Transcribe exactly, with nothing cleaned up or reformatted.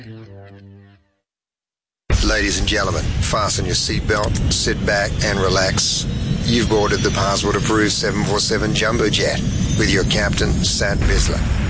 Ladies and gentlemen, fasten your seatbelt, sit back and relax. You've boarded the passport-approved seven forty-seven Jumbo Jet with your captain, Sat Bisler.